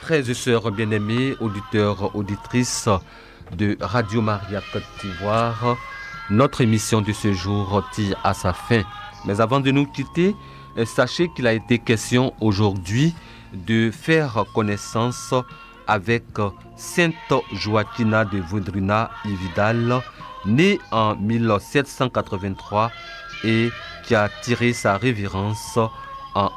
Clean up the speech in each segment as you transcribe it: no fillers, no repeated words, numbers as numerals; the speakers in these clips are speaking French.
Frères et sœurs bien-aimés, auditeurs, auditrices de Radio Maria Côte d'Ivoire, notre émission de ce jour tire à sa fin. Mais avant de nous quitter, sachez qu'il a été question aujourd'hui de faire connaissance avec Sainte Joaquina de Vodrina y Vidal, née en 1783 et qui a tiré sa révérence en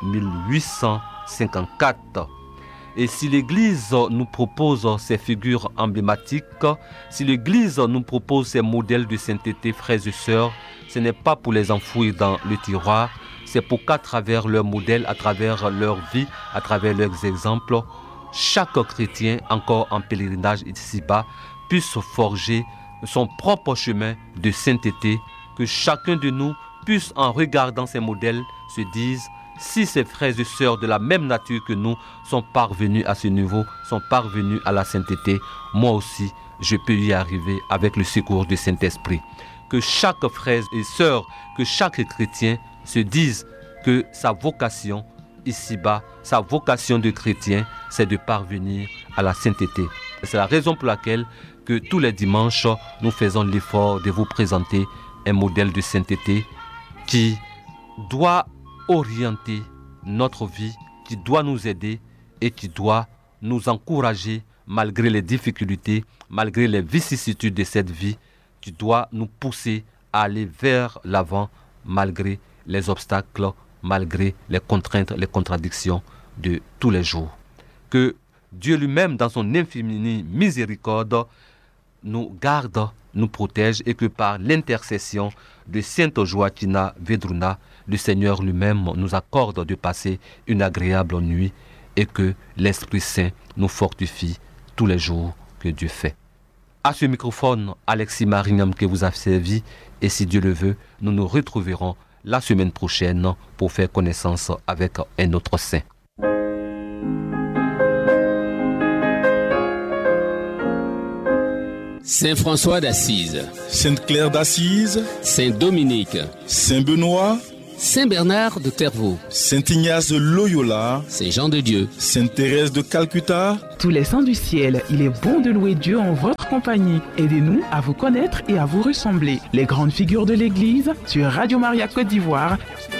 1854. Et si l'Église nous propose ces figures emblématiques, si l'Église nous propose ces modèles de sainteté, frères et sœurs, ce n'est pas pour les enfouir dans le tiroir, c'est pour qu'à travers leurs modèles, à travers leur vie, à travers leurs exemples, chaque chrétien, encore en pèlerinage ici-bas, puisse forger son propre chemin de sainteté, que chacun de nous puisse, en regardant ces modèles, se dise: si ces frères et sœurs de la même nature que nous sont parvenus à ce niveau, sont parvenus à la sainteté, moi aussi, je peux y arriver avec le secours du Saint-Esprit. Que chaque frère et sœur, que chaque chrétien se dise que sa vocation ici-bas, sa vocation de chrétien, c'est de parvenir à la sainteté. C'est la raison pour laquelle que tous les dimanches, nous faisons l'effort de vous présenter un modèle de sainteté qui doit orienter notre vie, qui doit nous aider et qui doit nous encourager malgré les difficultés, malgré les vicissitudes de cette vie, qui doit nous pousser à aller vers l'avant malgré les obstacles, malgré les contraintes, les contradictions de tous les jours. Que Dieu lui-même, dans son infinie miséricorde, nous garde, nous protège et que par l'intercession de Sainte Joaquina Vedruna, le Seigneur lui-même nous accorde de passer une agréable nuit et que l'Esprit Saint nous fortifie tous les jours que Dieu fait. À ce microphone, Alexis Marignam que vous a servi et si Dieu le veut, nous nous retrouverons la semaine prochaine pour faire connaissance avec un autre saint. Saint François d'Assise, Sainte Claire d'Assise, Saint Dominique, Saint Benoît, Saint Bernard de Clairvaux, Saint Ignace de Loyola, Saint Jean de Dieu, Sainte Thérèse de Calcutta. Tous les saints du ciel, il est bon de louer Dieu en votre compagnie. Aidez-nous à vous connaître et à vous ressembler. Les grandes figures de l'Église sur Radio Maria Côte d'Ivoire.